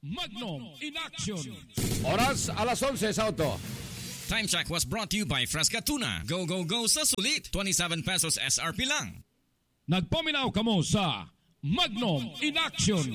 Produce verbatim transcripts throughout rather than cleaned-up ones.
Magnum in action. Oras alas onse sa auto. Time check was brought to you by Fresca Tuna. Go, go, go sa sulit. twenty-seven pesos S R P lang. Nagpaminaw kamo sa Magnum in action.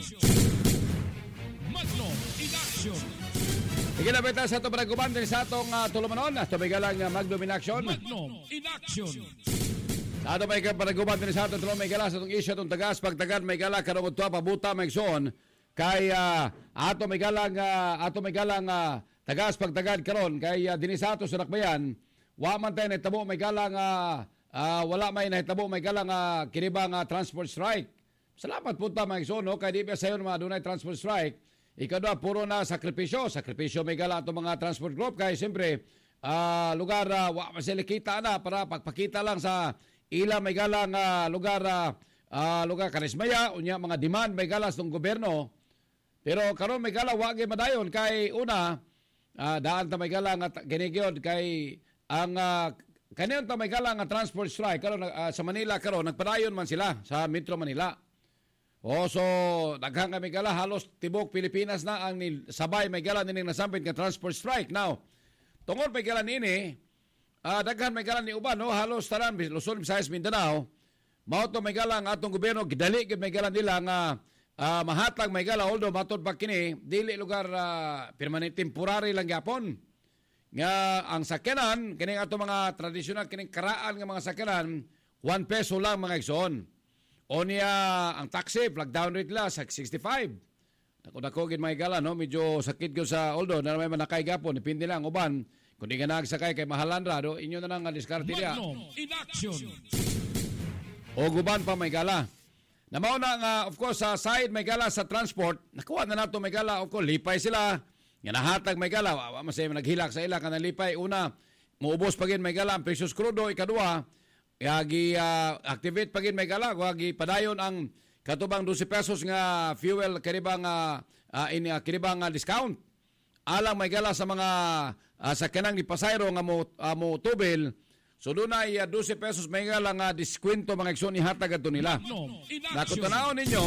Magnum in action. Ikinabita sa ito paraguban din sa itong uh, tulumanon. Ito may galang uh, Magnum in action. Magnum in action. Sa ito may paraguban din sa itong tulumanon. May gala sa itong isya itong tagas. Pagtagad may gala karong ito pabuta may son. Kay uh, ato may galang uh, ato may galang uh, tagas pagtagad karon kay uh, dinisato sa Nakbayan. Wa man tayo nahitabo may galang uh, uh, wala may nahitabo may galang uh, kinibang uh, transport strike. Salamat punta mga igsoon no kay di ba sayon mga dunay transport strike. Ikadwa puro na sakripisyo, sakripisyo may gala ato mga transport group kay siyempre uh, lugar uh, wa sila kita na para pagpakita lang sa ila may galang uh, lugar uh, uh, lugar karismaya unya mga demand may galas ng gobyerno. Pero karon may gala wa gyud madayon kay una uh, daan ta may gala nga ginigyon kay ang uh, kaniyon ta may gala nga transport strike karon uh, sa Manila karon nagpadayon man sila sa Metro Manila. O so daghang kami gala halos tibok Pilipinas na ang sabay may gala nining nasampit nga transport strike. Now tungod may gala nini uh, daghan may gala ni uban no halos tanan Luzon, Visayas, Mindanao mao to may gala nga atong gobyerno gidali gid may gala nila nga Uh, mahatag may gala although matod pa kini dili lugar uh, permanent temporary lang gyapon nga ang sakyanan kini ato mga tradisyonal kini karaan nga mga sakyanan one peso lang mga igsoon o niya ang taxi flag down rate la sa sixty-five ako dako gid may gala no medyo sakit gyud sa although na may manakay gyapon depende lang uban kun di ka nagsakay kay mahalan ra do inyo na lang nga diskarte dia in action o guban pa may gala. Na mao na nga of course sa side may gala sa transport nakuha na nato may gala of course lipay sila nga nahatag may gala wa man say naghilak sa ila kanang lipay una muubos pa gid may gala ang precious crudo ikadua yagi uh, activate pa gid may gala wagi padayon ang katubang twelve pesos nga fuel karibang uh, uh, in uh, karibang uh, discount alang may gala sa mga uh, sakyanang ni pasayro nga mo uh, mo tubil. So doon ay uh, twelve pesos may nga lang uh, diskwento mga igsoon ihatag ato nila. Nakutanaw ninyo,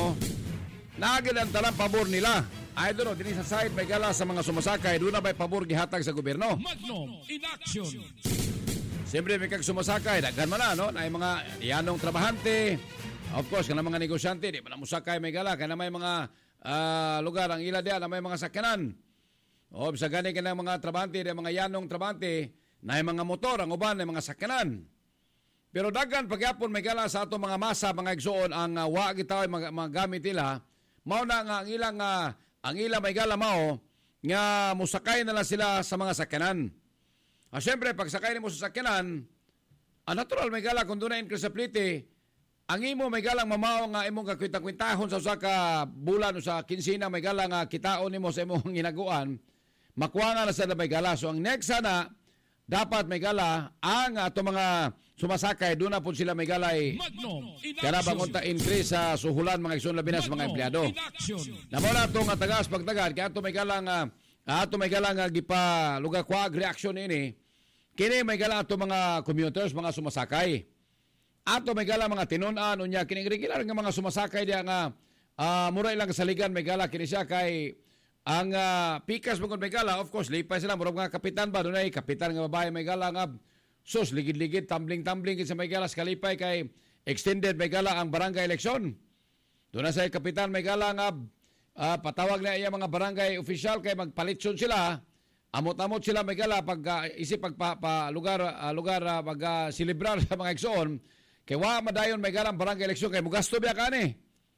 nagid ang talang pabor nila. I don't know, din sa side may gala sa mga sumasakay, doon na may pabor gihatag sa gobyerno. Magnum in action. Siyempre may kag sumasakay, daghan man na, no? Na mga yanong trabahante, of course, kana mga negosyante, di man na musakay may gala, kana may mga uh, lugar ang ila diyan, na may mga sakyanan. O, bisa gani ka ng mga trabahante, mga yanong trabahante, na mga motor, ang uban, na mga sakyanan. Pero dagan, pagyapon may gala sa ato mga masa, mga igsoon, ang uh, wa gitaw mga, mga gamit nila, mao na nga ang ilang, uh, ang ilang may gala mao, nga musakay na lang sila sa mga sakyanan. Ah, siyempre, pag sakay mo sa sakyanan, ah, natural may gala, kung doon na increasability, ang imo may galang mamao nga imong kakwintang-kwintahon sa usa ka bulan o sa kinsina may gala nga kitaon nimo sa imong ginaguan, makuha nga na sa may gala. So ang next sana, dapat may gala ang ato mga sumasakay doon na po sila may galay kaya bang unta increase sa suhulan mga igsoon labi na sa mga empleyado na mo na itong tagas pagtagad kaya ato may gala nga ato may gala nga gipa lugar kwag reaction ini kini may gala ato mga commuters mga sumasakay ato may gala mga tinunan unya kini regular nga mga sumasakay diya nga uh, mura ilang kasaligan may gala kini siya kay ang uh, pikas mong may gala, of course, lipay sila. Murag nga kapitan ba? Doon ay kapitan nga babae may gala nga. Sus, ligid-ligid, tumbling-tumbling sa may gala sa kalipay kay extended may gala ang barangay eleksyon. Doon na sa kapitan may gala nga uh, patawag na iya mga barangay official kay magpalitson sila. Amot-amot sila may gala pag uh, isip pag pa, pa lugar, uh, lugar uh, pag uh, silibrar sa mga igsoon. Kay wa madayon may gala ang barangay eleksyon kay mugasto biya ka ni.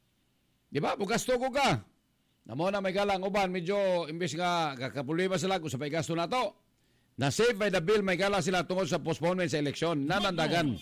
Di ba? Mugasto ko ka. Namo na may galang uban medyo imbes nga kakapuloy ba sila kung sa pay gasto na to. Na save by the bill may gala sila tungod sa postponement sa eleksyon. Nanandagan.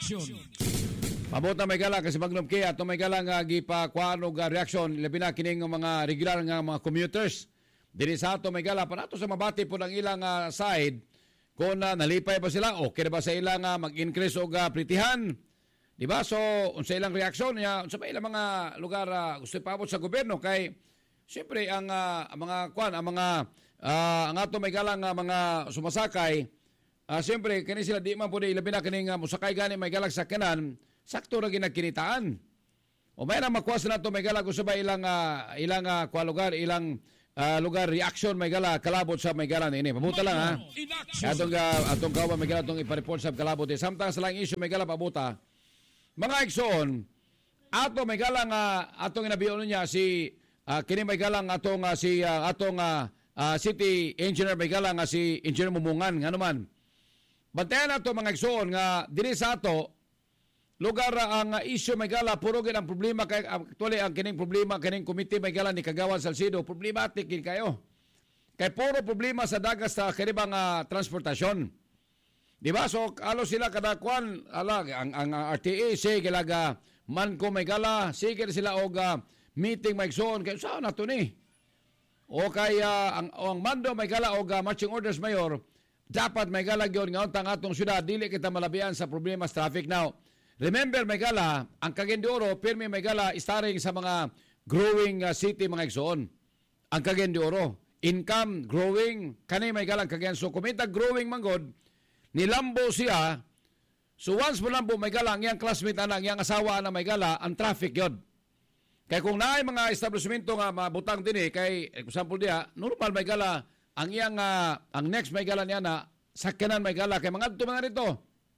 Pabuta may gala kasi Magnum Kaya ato may gala nga gipa kuano ga reaction labi na kining mga regular nga mga commuters. Diri sa ato may gala para ato sa mabati po ng ilang uh, side kung uh, nalipay ba sila okay ba sa ilang uh, mag-increase og uh, pritihan. Di ba? So unsa ilang reaksyon niya unsa pa ilang mga lugar uh, gusto paabot sa gobyerno kay siyempre ang, uh, ang mga kwan, ang mga uh, ang ato may galang uh, mga sumasakay, uh, siyempre kani sila di man po di ilabi na kani nga musakay gani may galang sakyanan, sakto ra ginagkinitaan. O may na makuha sila to may galang usabay ilang uh, ilang uh, kwa lugar, ilang ah, lugar reaction may gala kalabot sa may gala ini. Pabuta lang ha. In action. Atong uh, atong kawa may gala atong ipareport sa kalabot. Eh. Samtang sa lang issue may gala pabuta. Mga igsoon, ato may gala nga atong inabiyon niya si uh, kini may gala nga atong uh, si uh, atong uh, uh, city engineer may gala nga si Engineer Mumungan nga naman. Bantayan nato mga igsoon nga dili sa ato lugar ang uh, issue may gala puro gid ang problema kay actually ang kining problema kining committee may gala ni Kagawan Salcido problematic gid kayo. Kay puro problema sa dagat sa kanibang uh, transportasyon. Di ba? So alo sila kada kwan ala ang ang uh, R T A say gilaga man ko may gala sige sila og uh, meeting may zone kay sa na to ni. O kay uh, ang o ang mando may gala og uh, marching orders mayor dapat may gala gyud nga untang atong syudad dili kita malabian sa problema sa traffic now. Remember, Megala, ang Cagayan de Oro, pirmi Megala, starring sa mga growing uh, city, mga igsoon. Ang Cagayan de Oro. Income, growing, kanay Megala, ang Cagayan. So, kumita growing manggod, nilambo siya. So, once mo lambo, Megala, ang iyang classmate, ang iyang asawa na Megala, ang traffic yun. Kaya kung naay mga establishmento nga mabutang din eh, kay, example diya, normal Megala, ang iyang, uh, ang next Megala niya na, sakyanan Megala, kay mga ito mga rito.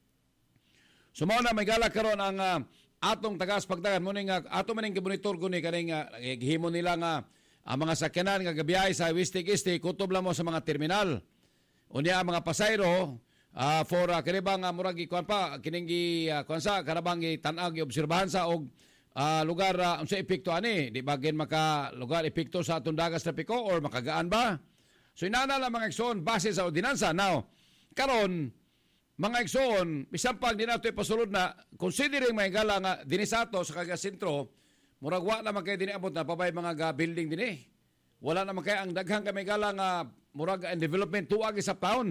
Sumaw na may gala karon ang uh, atong tagas pagdagan mo nga ato maning gibonitor ko ni kaning uh, gihimo nila nga ang mga sakyanan nga gabiyahe sa Wistik-Isti kutob lang mo sa mga terminal. Unya ang mga pasayro uh, for uh, kanibang uh, murag ikuan pa kining gi uh, kuan sa karabang tan-ag obserbahan sa og uh, lugar uh, unsa epekto ani di bagin maka lugar epekto sa atong dagas trapiko or makagaan ba. So inana lang mga igsoon base sa ordinansa. Now karon mga igsoon, bisan pag di nato ipasulod na, considering may gala nga dinisato sa Cagayan Sentro, murag wa naman kayo diniabot na pabay mga ga building din eh. Wala naman kayo ang daghang ka may gala nga murag and development tuwag sa taon.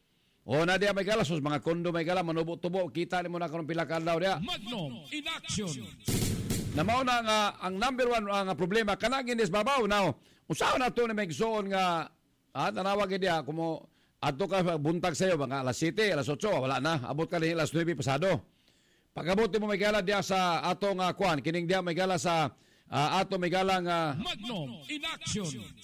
O na diya may gala, sus mga kondo may gala, manubo-tubo, kita ni mo na karong pila ka daw diya. Magnum in action. Namaw na nga, ang number one ang problema, kanagin is babaw. Now, usaw na to na may igsoon nga, ah, tanawag diya, kumo, ato ka buntag sa'yo, mga alas siyete, alas otso, wala na. Abot ka rin alas nuwebe pasado. Pag-abot mo may gala diya sa atong uh, kwan, kining diya may gala sa uh, ato may gala nga... Magnum in action.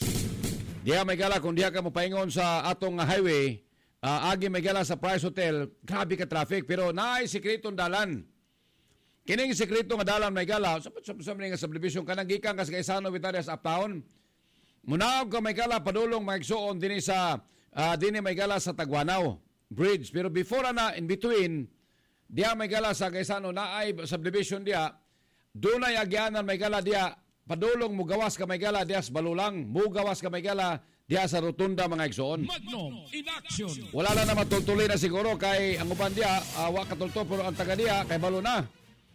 Diya may gala, kung diya ka mo paingon sa atong uh, highway, uh, agi may gala sa Price Hotel, grabe ka traffic, pero naay sikretong dalan. Kining sikretong dalan may gala, sa sa sa nga subdivision, kanang gikan kas kaisano bitarias uptown, munawag ka may gala, padulong maigsoon din sa... Uh, dini may gala sa Tagwanaw Bridge. Pero before na, in between, diya may gala sa Gaisano na ay subdivision diya, doon ay agyanan may gala diya, padulong mugawas ka may gala diya sa Balulang, mugawas ka may gala diya sa Rotunda mga igsoon. Magnum in action. Wala na naman tultuloy na siguro kay ang uban diya, uh, wa katulto pero ang taga diya, kay Baluna.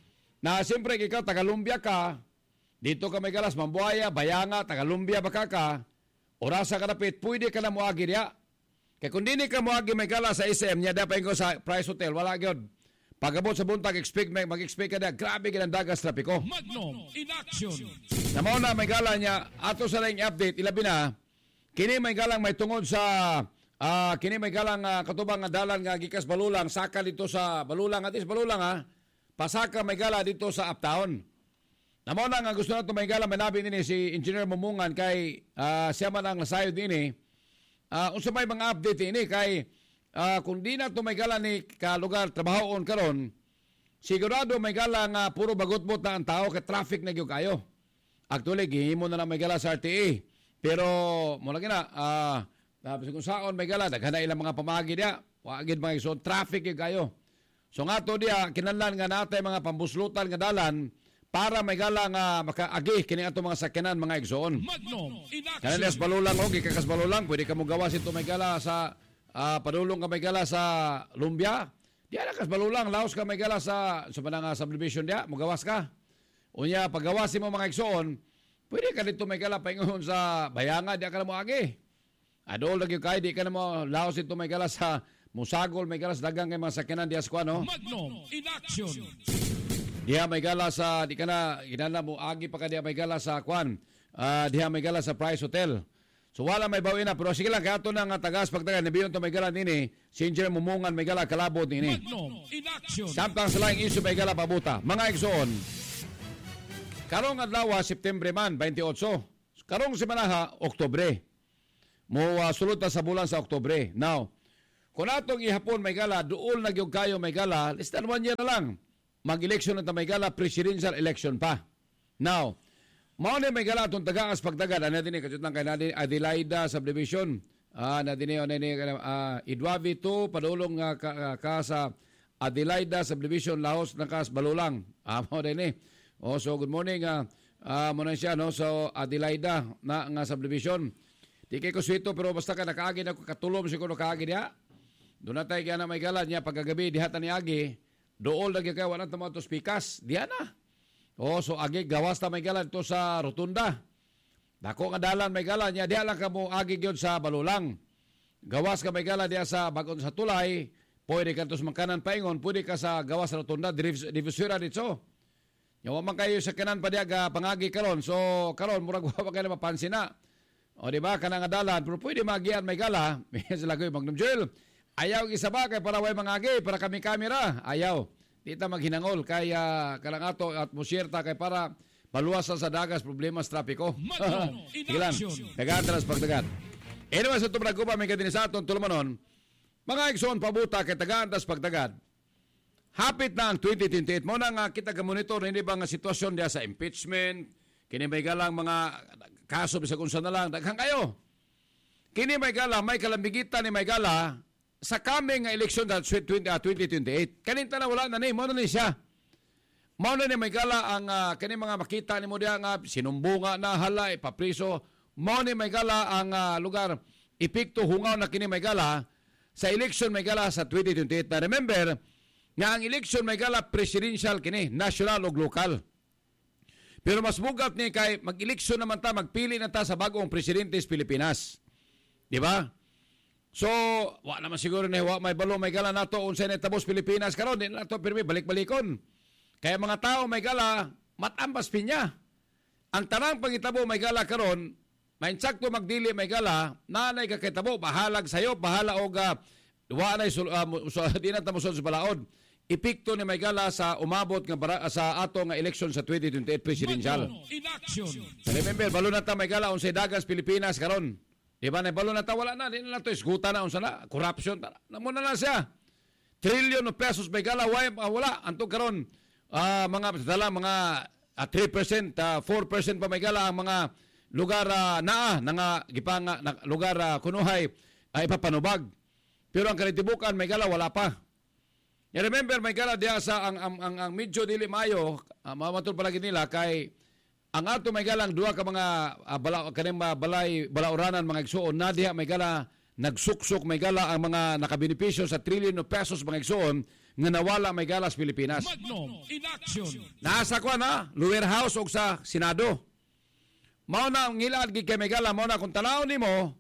Na siyempre ikaw, taga-Lumbia ka, dito ka may galas, Mambuaya, Bayanga, taga-Lumbia baka ka, orasa ka napit, pwede ka na muagi diya. Kaya kung di ka muagi may gala sa S M, niya dapat ko sa Price Hotel, wala gyud. Pag-abot sa buntag, expect, mag-expect ka na, grabe ka ng dagas trapiko. Magnum in action. Namaw na may gala niya, ato sa lang update, ilabi na, kini may galang may tungod sa, uh, kini may galang uh, katubang nga dalan nga gikas Balulang, saka dito sa Balulang, at is Balulang ha, pasaka may gala dito sa uptown. Namaw na nga gusto na ito may gala, manabi din si Engineer Mumungan kay uh, siya man ang nasayo din eh. Uh, unsa may mga update ini kay uh, kung di na to may gala ni ka lugar trabahoon karon sigurado may gala nga puro bagot-bot na ang tao kay traffic na gyud kayo. Actually gihimo na lang may gala sa R T A pero mo lagi na ah uh, kung saon may gala daghan na ilang mga pamagi dia wa gid mga so traffic gyud kayo. So nga to dia kinahanglan nga natay mga pambuslutan nga dalan para may gala nga makaagi kini ato mga sakyanan mga igsoon. Magnum in action. Kanilas Balulang og ikakas Balulang pwede ka mo gawas ito may gala sa uh, padulong ka may gala sa Lumbia. Diya na kas Balulang laos ka may gala sa sa panang subdivision dia mo gawas ka. Unya paggawasin mo mga igsoon pwede ka dito may gala paingon sa Bayanga diya ka na mo agi. Adol lagi kay di ka na mo laos ito may gala sa Musagol may gala sa dagang kay mga sakyanan diya sa kuano. Magnum in action. Diha may gala sa, di ka na, ginala mo, agi pa ka diha may gala sa Kwan. Uh, diha may gala sa Price Hotel. So wala may bawin na. Pero sige lang, kaya ito na nga tagas pagtagan. Nabiyon to may gala nini. Si Engineer Mumungan may gala kalabot nini. Magnum in action. Samtang sa laing iso may gala pabuta. Mga igsoon, karong adlaw, September man, twenty-eight. karong semana Oktubre. Mo uh, sulod ta sa bulan sa Oktubre. Now, kung atong ihapon may gala, duol na gyud kayo may gala, less than one year na lang. Mag-election na ta may gala, presidential election pa. Now, mao ni may gala atong taga-as pagtagad. Ano din kajut lang kay nadin Adelaida subdivision. Ah, nadin ni ni uh, Idwavi two padulong uh, ka, uh, ka sa Adelaida subdivision Lahos ng kas Balulang. Ah, mao din ni. Oh, so good morning ah uh, uh, mo na siya no so Adelaida na nga subdivision. Di kay ko suito pero basta ka nakaagi na ko katulom siguro kaagi diha. Doon na tayo kaya na may gala niya pagkagabi diha ta ni agi. Dool na kaya wala tama to spikas. Diha na. Oh, so agi gawas ta may gala to sa rotunda. Dako nga dalan may gala niya diha lang ka mo agi gyud sa Balulang. Gawas ka may gala diha sa bagon sa tulay. Pwede ka tos mangkanan paingon, pwede ka sa gawas sa rotunda divisora dito. Yawa man kayo sa kanan pa diha ga pangagi karon. So karon murag wa kayo mapansin na. O di ba kanang adalan pero pwede magian may gala. Sila ko Magnum Joel. Ayaw isa ba kay para way mangagi para kami kamera. Ayaw. Di ta maghinangol kay uh, kanang ato atmosphere kay para maluwasan sa dagas problema sa trapiko. Ilan? Dagan teras pagdagan. Anyway sa tumrag ko pa may kadin sa aton tulumanon. Mga igsoon pabuta kay tagaan tas pagdagad. Hapit na ang twenty twenty-eight mo na nga kita ga-monitor hindi ba nga sitwasyon diya sa impeachment, kini may galang mga kaso bisa kung saan na lang, daghang kayo. Kini may gala, may kalambigitan ni may gala sa coming nga eleksyon sa twenty twenty-eight. Kaninta na wala na ni, mo na ni siya. Mo na ni may gala ang uh, kini mga makita ni mo diya nga sinumbunga na hala, ipapriso. Mo ni may gala ang uh, lugar ipikto hungaw na kini may gala sa eleksyon may gala sa twenty twenty-eight. Na remember, nga ang eleksyon may gala presidential kini, national o local. Pero mas bugat ni kay mag-eleksyon naman ta, magpili na ta sa bagong presidente sa Pilipinas. Di ba? So, wa naman siguro ni wa may balo may gala nato unsay natabos Pilipinas karon, di na to pirmi balik-balikon. Kaya mga tao may gala matambas pinya. Ang tanang pangitabo may gala karon, may insakto magdili may gala, nanay ka kitabo bahalag sayo, bahala og uh, wa nay uh, so, di na ta moson sa balaod. Ipikto ni may gala sa umabot nga bara, sa ato nga eleksyon sa twenty twenty-eight presidential. In action. Remember, balo na ta may gala unsay dagas Pilipinas karon. Di ba na balo na ta wala na, di na to isguta na unsa na, corruption ta. Namo na na siya. Trillion of pesos may gala way wala anto karon uh, mga dala mga uh, three percent, uh, four percent pa may gala ang mga lugar uh, naa nga gipanga na, lugar uh, kunuhay ay uh, ipapanubag. Pero ang kalitibukan may gala wala pa. Ya remember may gala diya sa ang ang ang, ang medyo dili mayo uh, mamatud palagi nila kay ang ato may galang duha ka mga uh, bala kaning balay balauranan mga igsoon na diha may gala nagsuksok may gala ang mga nakabenepisyo sa trillion of pesos mga igsoon nga nawala may gala sa Pilipinas. Magnum in action. Nasa kwa na lower house o sa Senado. Mao na ang ngilad gi kay may gala mao na kung tanaw nimo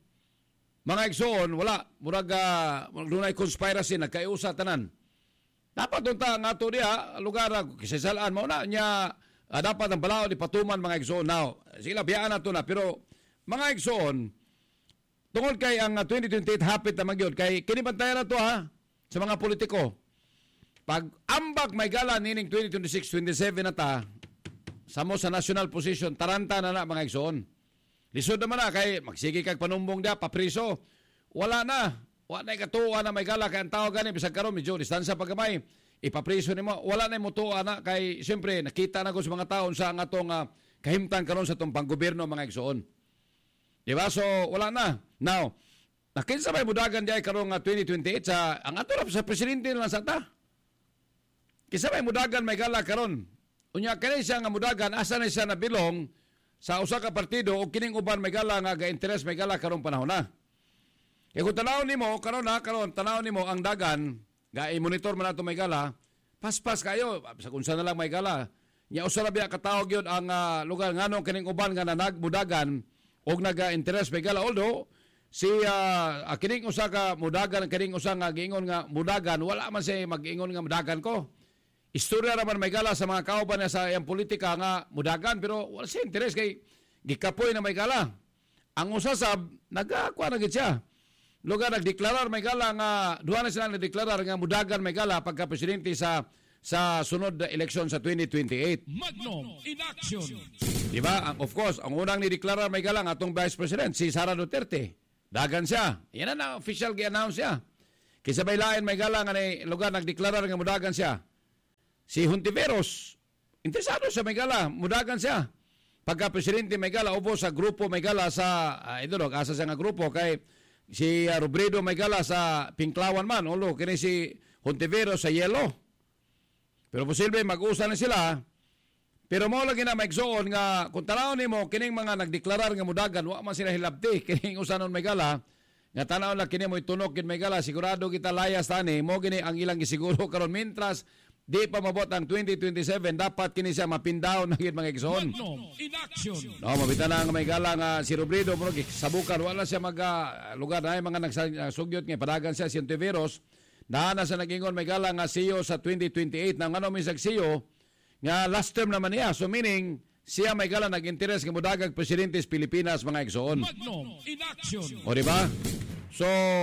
mga igsoon wala murag uh, dunay conspiracy nagkaiusa tanan. Dapat unta nga to diha lugar kisasalaan mo na niya uh, dapat ang balaod ipatuman mga igsoon now. Sila biyaan na to na pero mga igsoon tungod kay ang uh, twenty twenty-eight hapit na magyod kay kini bantayan na to ha sa mga politiko. Pag ambag may gala nining twenty twenty-six twenty-seven na ta samo sa national position taranta na na mga igsoon. Lisod naman na kay magsige kag panumbong dia papriso. Wala na. Wala na ikatuwa na may gala kay ang tao gani bisag karon medyo distansya pagamay ipapriso nimo wala na mo tuwa na kay siyempre nakita na ko sa mga taon sa ang atong uh, kahimtang karon sa tong panggobyerno mga igsoon. Di ba? So wala na. Now, nakinsa may mudagan diay karon nga twenty twenty-eight sa ang ato sa presidente lang sa ta. Kinsa may mudagan may gala karon. Unya kani siya nga mudagan asa na siya nabilong sa usa ka partido o kining uban may gala nga ga-interest may gala karong panahon na. E kung tanaw nimo karon na karon tanaw nimo ang dagan ga i-monitor man ato may gala paspas kayo sa kunsa na lang may gala nya usa ra biya katawag yun ang uh, lugar nganong kining uban nga nagmudagan og naga-interest may gala although si uh, kining usa ka mudagan kining usa nga giingon nga mudagan wala man siya mag-ingon nga mudagan ko. Istorya raman may gala sa mga kauban sa iyang politika nga mudagan pero wala siya interest kay gikapoy na may gala. Ang usasab nagakuha na gid siya. Lugar nagdeklarar may gala nga duha na sila nagdeklarar nga mudagan may gala pagka presidente sa sa sunod na eleksyon sa twenty twenty-eight. Magnum in action. Di ba? Ang- Of course, ang unang ni-declare may galang atong Vice President, si Sara Duterte. Dagan siya. Yan na official gi-announce siya. Kisabay lain may galang ani lugar nagdeklarar nga mudagan siya. Si Hontiveros, interesado sa may gala, mudagan siya. Pagka Presidente may gala, ubo sa grupo may gala sa, uh, ito no, asa siya nga grupo, kay si uh, Robredo may gala sa Pinklawan man, ulo, kini si Hontiveros sa Yelo. Pero posible mag-usa na sila. Pero mo lagi na maigsoon nga kung tanaw nimo kining mga nagdeklarar nga mudagan wa man sila hilabti kining usanon may gala nga tanaw lang kini mo itunok kin may gala sigurado kita layas tani mo gini ang ilang gisiguro karon mintras di pa mabot ang twenty twenty-seven dapat kini siya mapindaw na gid mga igsoon. Magnum in action. No, mabitan na nga may gala nga si Robredo mo sabukan wala siya mag uh, lugar na mga nagsugyot nga padagan siya si Hontiveros na na sa nagingon may gala nga C E O sa twenty twenty-eight nang ano misag C E O nga last term naman niya. So meaning, siya may gala nag-interes nga mudagag presidente sa Pilipinas mga igsoon. Magnum in action. O diba? So,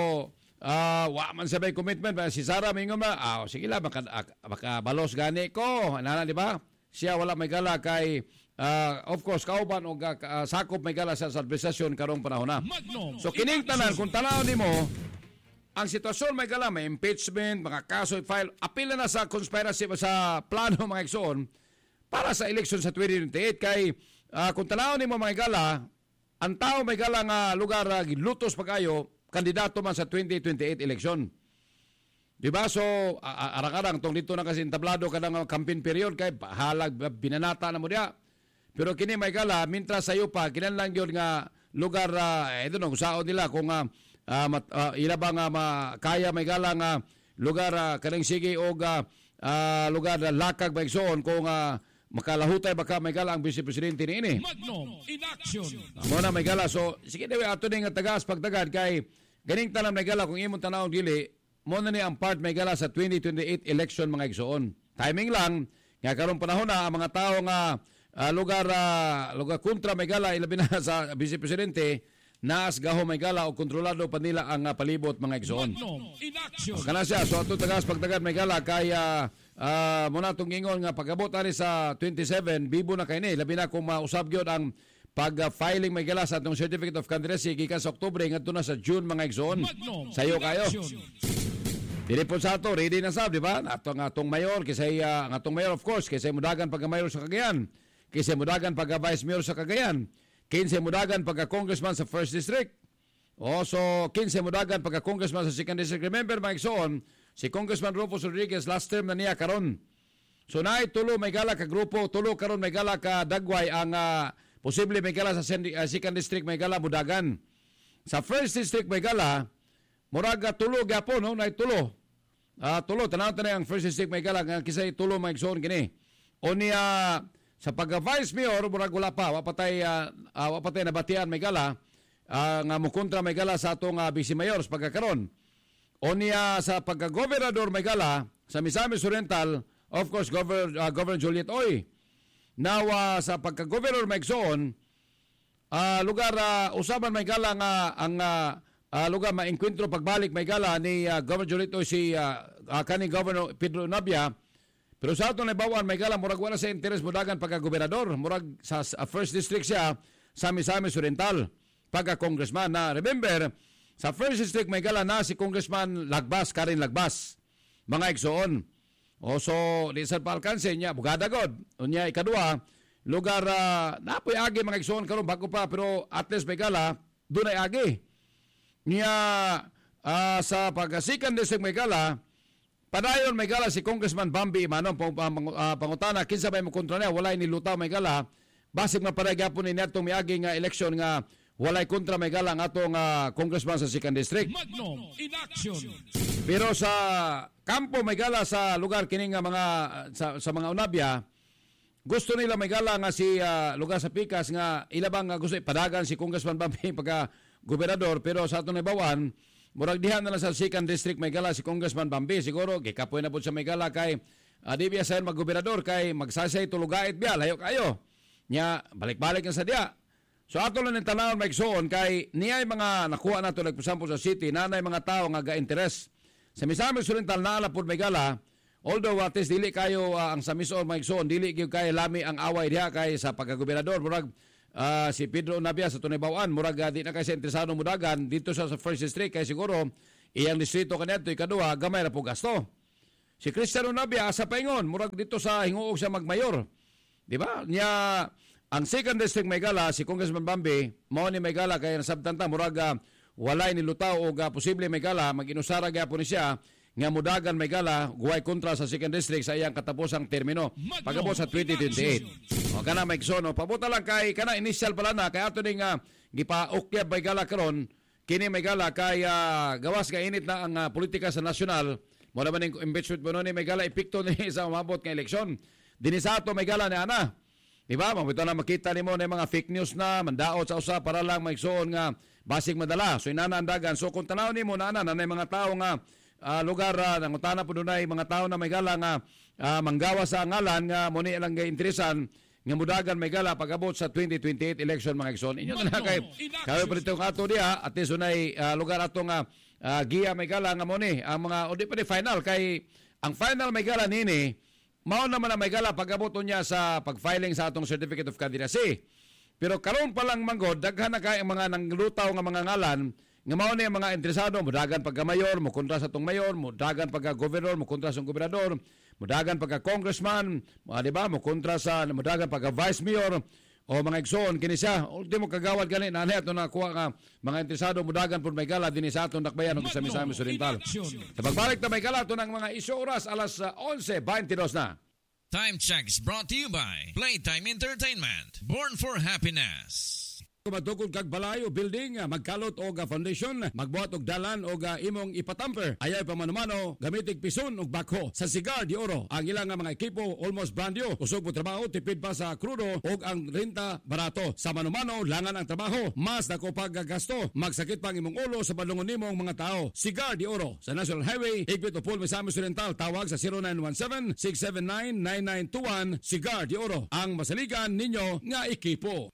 uh, wa man sabay commitment. Si Sara mingon ba, ah, sige lang, baka, baka balos gani ko. Nana, diba? Siya wala may gala kay, uh, of course, kauban o uh, sakop may gala sa administrasyon karong panahon na. Magnum So, kining tanan, kung tanaw ni mo, ang sitwasyon may gala, may impeachment, mga kaso i-file, apila na sa conspiracy sa plano mga igsoon para sa election sa twenty twenty-eight kay uh, kung tanaw ni mo mga gala, ang tao may gala nga lugar uh, lutos pagayo, kandidato man sa twenty twenty-eight election. Diba? So, uh, arang-arang, tong dito na kasi tablado ka ng campaign period kay halag, binanata na mo diya. Pero kini may gala, mintras sayo pa, kinanlang yun nga lugar, uh, ito no, saon nila kung uh, Uh, mat, uh, ila ba nga makaya may galang uh, lugar uh, kanang sige o uh, uh, lugar na lakag ba igsoon kung uh, makalahutay baka may galang Vice Presidente ni ini. Magnum in action. Amo na may gala. So sige dewe ato ning tagas pagtagad kay ganing tanam may gala kung imong tanaw dili mo na ni ang part may gala sa twenty twenty-eight election mga igsoon. Timing lang nga karon panahon na ang mga tao nga uh, lugar uh, lugar kontra may gala ilabi na sa Vice Presidente naas gaho may gala o kontrolado pa nila ang uh, palibot mga igsoon. Magnum in action. Kana siya, so ato tagas pagtagad may gala kaya uh, muna itong ingon nga pagabot ani sa twenty-seven, bibo na kayo ni. Labi na kung mausab yun ang pag-filing may gala sa atong Certificate of Candidacy gikan sa Oktubre ngadto na sa June mga igsoon. Sayo kayo. Dili po sa ato, ready na sab, di ba? Ato nga atong mayor, kisay uh, nga atong mayor of course, kisay mudagan pagka-mayor sa Cagayan, kisay mudagan pagka-vice mayor sa Cagayan, kinse mudagan pagka-congressman sa first district. O, so, kinse mudagan pagka-congressman sa second district. Remember, mga igsoon, si Congressman Rufus Rodriguez, last term na niya karon. So, naay tulo may gala ka grupo, tulo karon may gala ka dagway ang uh, posible may gala sa uh, second district may gala mudagan. Sa first district may gala, muraga tulo gapon, no? Naay tulo. Uh, tulo, tanaw-tanaw ang first district may gala, kisay tulo mga igsoon gini. O niya, sa pagka-vice mayor, murag wala pa, wapatay, uh, uh, wapatay nabatian may gala, uh, nga mukontra may gala sa atong uh, vice mayor sa pagkakaroon. O niya sa pagka-gobernador may gala, sa Misamis Oriental, of course, Governor, uh, Governor Juliet Oy. Now, uh, sa pagka-gobernador may igsoon, uh, lugar, uh, usaban may gala nga, ang uh, uh, lugar ma-enkwentro pagbalik may gala ni uh, Governor Juliet Oy, si uh, uh, kaning Governor Pedro Navia. Pero sa atong naibawan, may galang, murag wala sa interes mudagan pagka-gobernador. Murag sa uh, first district siya, sa Misamis Oriental, pagka-congressman. Na remember, sa first district may gala na si Congressman Lagbas, Karin Lagbas. Mga igsoon. O so, di sa palkanse niya, bugada god. O niya, ikadua, lugar, uh, napoy agi mga igsoon karon bago pa, pero at least may gala, doon ay agi. Niya, uh, sa pagka-second district may gala, padayon may gala si Congressman Bambi Imanong pang, pang, uh, pangutana kinsa bay mo kontra niya walay nilutaw may gala basig maparay gyapon ni natong miagi nga election nga walay kontra may gala nga atong uh, congressman sa second district. Magnum in action. Pero sa kampo may gala sa lugar kining nga mga sa, sa mga unabya gusto nila may gala nga si uh, lugar sa Pikas nga ilabang nga gusto ipadagan si Congressman Bambi pagka gobernador pero sa atong nabawan murag diha na lang sa second district may gala si Congressman Bambi. Siguro, gikapoy na po sa may gala kay uh, di biya sayon mag-gobernador kay magsasay tulugait biya. Layo kayo. Nya, balik-balik na sa diya. So, ato lang yung tanawon may igsoon kay niyay mga nakuha na ito nagpasampo sa city, nanay mga tao nga ga-interes. Sa Misamis Oriental na alapod may gala, although at least dili kayo uh, ang samison maigsoon, dili gyud kay lami ang away diha kay sa pagkagobernador murag uh, si Pedro Navia sa Tunay-Bawaan murag uh, di na kay sa interesado mudagan dito sa, sa first district kay siguro iyang distrito kanadto ikaduha gamay ra po gasto. Si Cristiano Navia sa paingon murag dito sa hinguog sa magmayor. Di ba? Nya ang second district Maygala si Congressman Bambi mao ni Maygala kay nasabtanta murag uh, walay nilutaw og uh, posible Maygala mag-inusara gyapon ni siya nga mudagan Maygala guway kontra sa second district sa iyang katapusang termino pagabot sa twenty twenty-eight. O kana maigsoon pabuta lang kay kana initial pala na kay ato ning uh, gipa-ukyab Maygala karon kini Maygala kay uh, gawas ka init na ang uh, politika sa nasyonal mo naman ning impeachment mo ni Maygala epekto ni sa umabot nga eleksyon. Dinhi sa ato Maygala ni ana. Diba? Mabito na makita nimo na mga fake news na mandaot sa usa para lang maigsoon nga basig madala. So inana andagan. So kung tanaw nimo na ana na mga tao nga Uh, lugar uh, nangutana po dunay mga tao na may gala nga uh, manggawa sa ngalan nga muni lang interesan nga mudagan may gala pagabot sa twenty twenty-eight election mga igsoon. Inyo na kay kayo pa dito nga ato diha at least unay uh, lugar ato nga uh, giya may gala nga muni ang mga o di pa di final kay ang final may gala nini mao naman ang may gala pagabot niya sa pag-filing sa atong certificate of candidacy. Pero karon pa lang manggod daghan na kay mga nanglutaw nga mga ngalan nga mao ni mga interesado mudagan pagka mayor mo kontra sa tong mayor mudagan pagka governor mo kontra sa gobernador mudagan pagka congressman mo di ba mo kontra sa mudagan pagka vice mayor o mga igsoon kini siya ultimo kagawad gani na ato na kuha nga mga interesado mudagan pud may gala dinhi sa atong dakbayan ug sa Misamis Oriental. Sa pagbalik ta may gala to ng mga isyu oras alas eleven twenty-two na. Time check is brought to you by Playtime Entertainment. Born for happiness. Matugod kag balayo building magkalot og foundation magbuhat og dalan og imong ipatamper ayay pamanumano gamitig pison og bakho sa Cigar de Oro ang ilang mga ekipo almost brand new usog po trabaho tipid pa sa krudo og ang renta barato sa manumano langan ang trabaho mas dako paggasto magsakit pang imong ulo sa balungon nimong mga tao. Cigar de Oro sa National Highway higpit upol Misamis Oriental tawag sa zero nine one seven, six seven nine, nine nine two one. Cigar de Oro ang masaligan ninyo nga ekipo.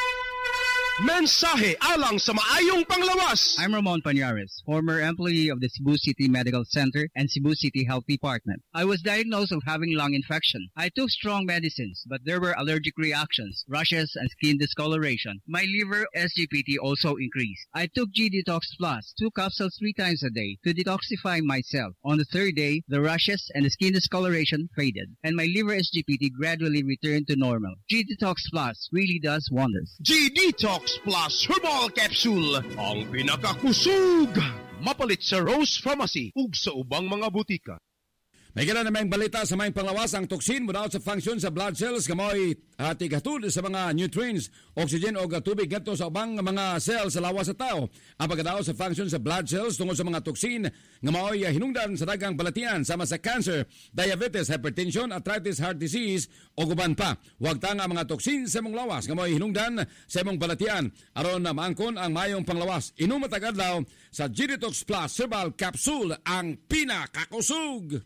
Mensahe alang sa maayong panglawas. I'm Ramon Pañares, former employee of the Cebu City Medical Center and Cebu City Health Department. I was diagnosed of having lung infection. I took strong medicines, but there were allergic reactions, rashes, and skin discoloration. My liver S G P T also increased. I took G Detox Plus, two capsules three times a day to detoxify myself. On the third day, the rashes and the skin discoloration faded, and my liver S G P T gradually returned to normal. G Detox Plus really does wonders. G Detox Plus Herbal Capsule ang pinakakusog mapalit sa Rose Pharmacy ug sa ubang mga butika. May gala na may balita sa may panglawas ang toxin mula sa function sa blood cells kamoy at igatud sa mga nutrients, oxygen o tubig gato sa ubang mga cells sa lawas sa tao. Ang pagkatao sa function sa blood cells tungkol sa mga toxin nga maoy hinungdan sa dagang balatian sama sa cancer, diabetes, hypertension, arthritis, heart disease o guban pa. Huwag ta nga mga toxin sa mong lawas nga maoy hinungdan sa imong balatian aron na maangkon ang mayong panglawas. Inom matagad daw sa G Detox Plus Herbal Capsule ang pinakakusog.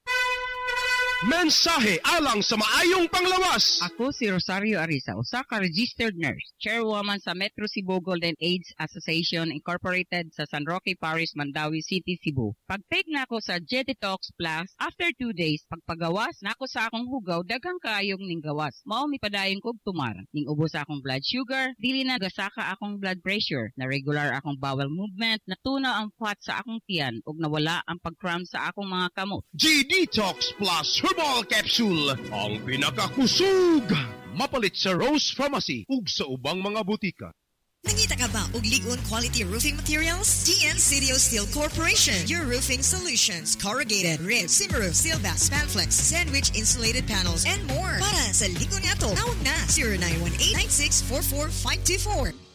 Mensahe alang sa maayong panglawas. Ako si Rosario Arisa, usa ka registered nurse, chairwoman sa Metro Cebu Golden AIDS Association Incorporated sa San Roque Parish, Mandawi City, Cebu. Pag-take na ako sa G Detox Plus, after two days, pagpagawas na ako sa akong hugaw, daghang kaayong ning gawas. Mao mi padayon kog tumar. Ning ubos sa akong blood sugar, dili na gasaka akong blood pressure, na regular akong bowel movement, natunaw ang fat sa akong tiyan, ug nawala ang pag-cramp sa akong mga kamot. G Detox Plus Herbal Capsule ang pinakakusog mapalit sa Rose Pharmacy ug sa ubang mga butika. Nangita ka ba og ligon quality roofing materials? D N Sidio Steel Corporation, your roofing solutions, corrugated, ribs, Cimaroof, Sealbass, Spanflex, sandwich insulated panels, and more. Para sa ligon nga to, tawag na zero nine one eight, nine six four four five two four.